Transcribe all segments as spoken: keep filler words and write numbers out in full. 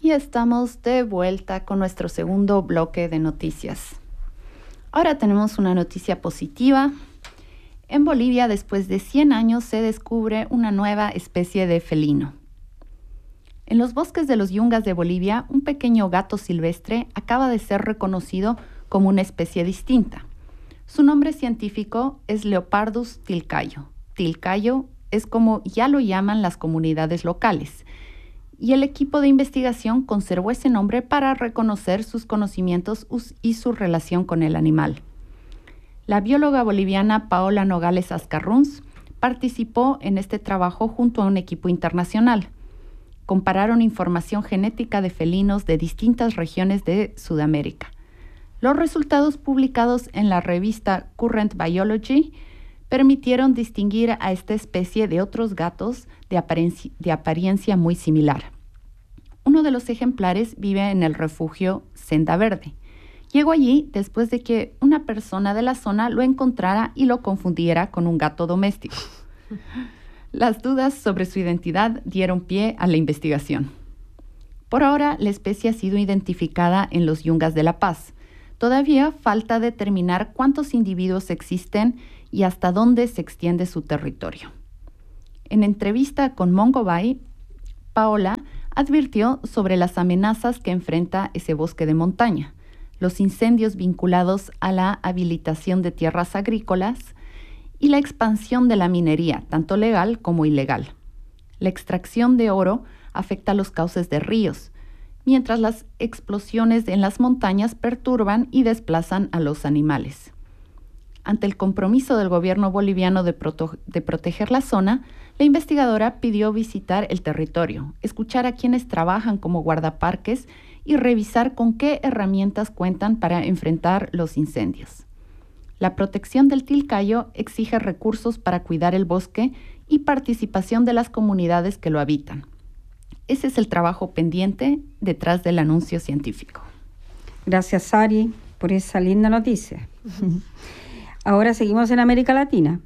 Y estamos de vuelta con nuestro segundo bloque de noticias. Ahora tenemos una noticia positiva. En Bolivia, después de cien años, se descubre una nueva especie de felino. En los bosques de los Yungas de Bolivia, un pequeño gato silvestre acaba de ser reconocido como una especie distinta. Su nombre científico es Leopardus tilcayo. Tilcayo es como ya lo llaman las comunidades locales, y el equipo de investigación conservó ese nombre para reconocer sus conocimientos y su relación con el animal. La bióloga boliviana Paola Nogales Ascarruns participó en este trabajo junto a un equipo internacional. Compararon información genética de felinos de distintas regiones de Sudamérica. Los resultados publicados en la revista Current Biology permitieron distinguir a esta especie de otros gatos de apariencia, de apariencia muy similar. Uno de los ejemplares vive en el refugio Senda Verde. Llegó allí después de que una persona de la zona lo encontrara y lo confundiera con un gato doméstico. Las dudas sobre su identidad dieron pie a la investigación. Por ahora, la especie ha sido identificada en los Yungas de La Paz. Todavía falta determinar cuántos individuos existen y hasta dónde se extiende su territorio. En entrevista con Mongobay, Paola advirtió sobre las amenazas que enfrenta ese bosque de montaña, los incendios vinculados a la habilitación de tierras agrícolas y la expansión de la minería, tanto legal como ilegal. La extracción de oro afecta los cauces de ríos, mientras las explosiones en las montañas perturban y desplazan a los animales. Ante el compromiso del gobierno boliviano de, proto- de proteger la zona, la investigadora pidió visitar el territorio, escuchar a quienes trabajan como guardaparques y revisar con qué herramientas cuentan para enfrentar los incendios. La protección del tilcayo exige recursos para cuidar el bosque y participación de las comunidades que lo habitan. Ese es el trabajo pendiente detrás del anuncio científico. Gracias, Sari, por esa linda noticia. Ahora seguimos en América Latina,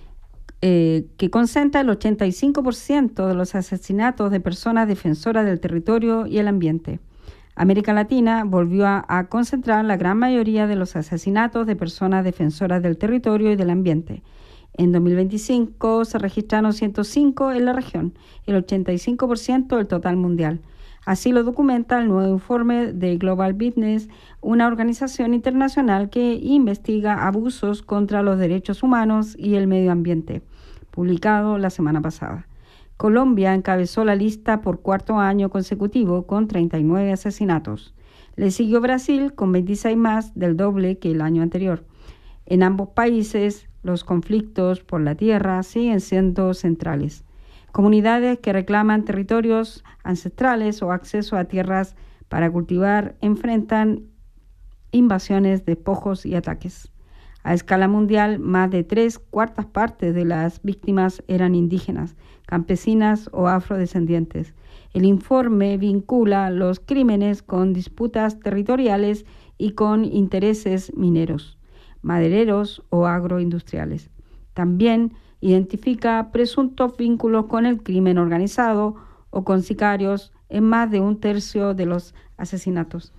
eh, que concentra el ochenta y cinco por ciento de los asesinatos de personas defensoras del territorio y el ambiente. América Latina volvió a, a concentrar la gran mayoría de los asesinatos de personas defensoras del territorio y del ambiente. En dos mil veinticinco se registraron ciento cinco en la región, el ochenta y cinco por ciento del total mundial. Así lo documenta el nuevo informe de Global Witness, una organización internacional que investiga abusos contra los derechos humanos y el medio ambiente, publicado la semana pasada. Colombia encabezó la lista por cuarto año consecutivo con treinta y nueve asesinatos. Le siguió Brasil con veintiséis más, del doble que el año anterior. En ambos países, los conflictos por la tierra siguen siendo centrales. Comunidades que reclaman territorios ancestrales o acceso a tierras para cultivar enfrentan invasiones, despojos y ataques. A escala mundial, más de tres cuartas partes de las víctimas eran indígenas, campesinas o afrodescendientes. El informe vincula los crímenes con disputas territoriales y con intereses mineros, madereros o agroindustriales. También identifica presuntos vínculos con el crimen organizado o con sicarios en más de un tercio de los asesinatos.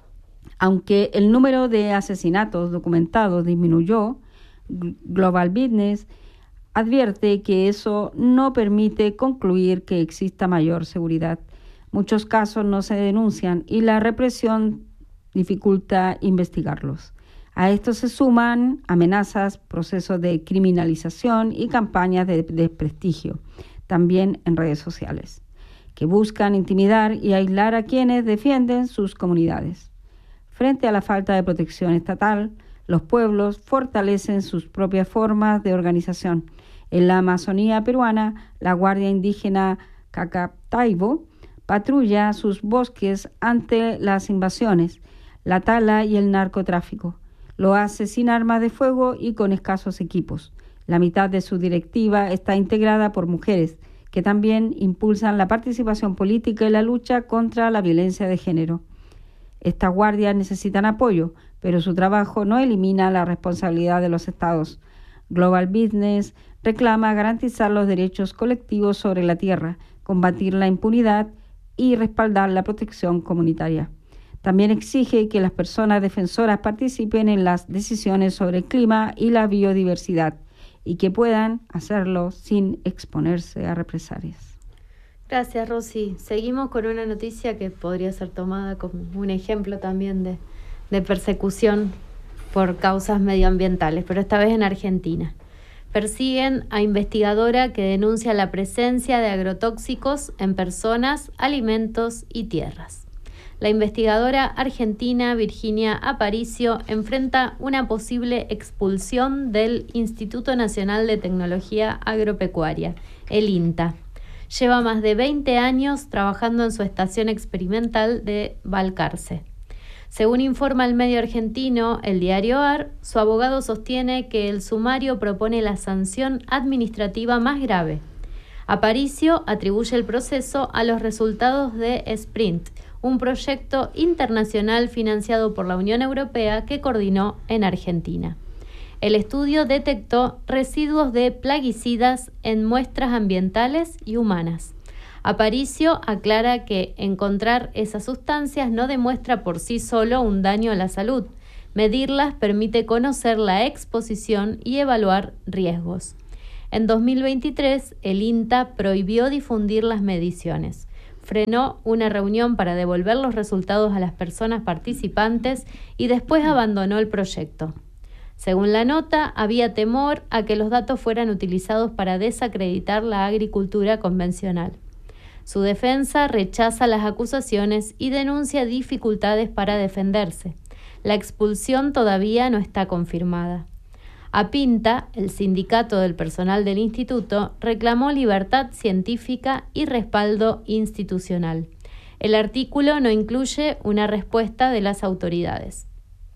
Aunque el número de asesinatos documentados disminuyó, Global Witness advierte que eso no permite concluir que exista mayor seguridad. Muchos casos no se denuncian y la represión dificulta investigarlos. A esto se suman amenazas, procesos de criminalización y campañas de desprestigio, también en redes sociales, que buscan intimidar y aislar a quienes defienden sus comunidades. Frente a la falta de protección estatal, los pueblos fortalecen sus propias formas de organización. En la Amazonía peruana, la Guardia Indígena Cacataibo patrulla sus bosques ante las invasiones, la tala y el narcotráfico. Lo hace sin armas de fuego y con escasos equipos. La mitad de su directiva está integrada por mujeres, que también impulsan la participación política y la lucha contra la violencia de género. Estas guardias necesitan apoyo, pero su trabajo no elimina la responsabilidad de los estados. Global Business reclama garantizar los derechos colectivos sobre la tierra, combatir la impunidad y respaldar la protección comunitaria. También exige que las personas defensoras participen en las decisiones sobre el clima y la biodiversidad y que puedan hacerlo sin exponerse a represalias. Gracias, Rosy. Seguimos con una noticia que podría ser tomada como un ejemplo también de, de persecución por causas medioambientales, pero esta vez en Argentina. Persiguen a investigadora que denuncia la presencia de agrotóxicos en personas, alimentos y tierras. La investigadora argentina Virginia Aparicio enfrenta una posible expulsión del Instituto Nacional de Tecnología Agropecuaria, el INTA. Lleva más de veinte años trabajando en su estación experimental de Balcarce. Según informa el medio argentino, el diario A R, su abogado sostiene que el sumario propone la sanción administrativa más grave. Aparicio atribuye el proceso a los resultados de Sprint, un proyecto internacional financiado por la Unión Europea que coordinó en Argentina. El estudio detectó residuos de plaguicidas en muestras ambientales y humanas. Aparicio aclara que encontrar esas sustancias no demuestra por sí solo un daño a la salud. Medirlas permite conocer la exposición y evaluar riesgos. En dos mil veintitrés, el INTA prohibió difundir las mediciones. Frenó una reunión para devolver los resultados a las personas participantes y después abandonó el proyecto. Según la nota, había temor a que los datos fueran utilizados para desacreditar la agricultura convencional. Su defensa rechaza las acusaciones y denuncia dificultades para defenderse. La expulsión todavía no está confirmada. APINTA, el sindicato del personal del instituto, reclamó libertad científica y respaldo institucional. El artículo no incluye una respuesta de las autoridades.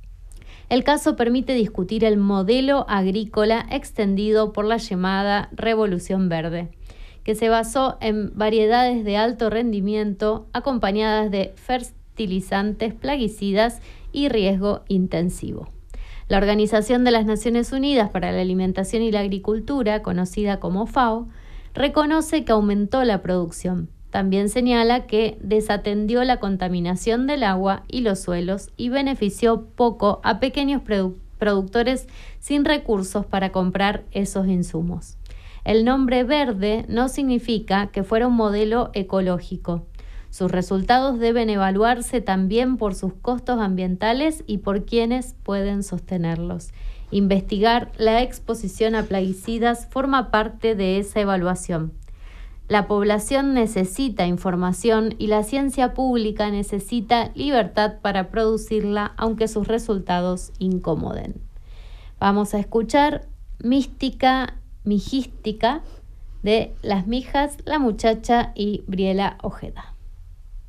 El caso permite discutir el modelo agrícola extendido por la llamada Revolución Verde, que se basó en variedades de alto rendimiento acompañadas de fertilizantes, plaguicidas y riesgo intensivo. La Organización de las Naciones Unidas para la Alimentación y la Agricultura, conocida como FAO, reconoce que aumentó la producción. También señala que desatendió la contaminación del agua y los suelos y benefició poco a pequeños produ- productores sin recursos para comprar esos insumos. El nombre verde no significa que fuera un modelo ecológico. Sus resultados deben evaluarse también por sus costos ambientales y por quienes pueden sostenerlos. Investigar la exposición a plaguicidas forma parte de esa evaluación. La población necesita información y la ciencia pública necesita libertad para producirla, aunque sus resultados incomoden. Vamos a escuchar Mística Mijística de Las Mijas, La Muchacha y Briela Ojeda.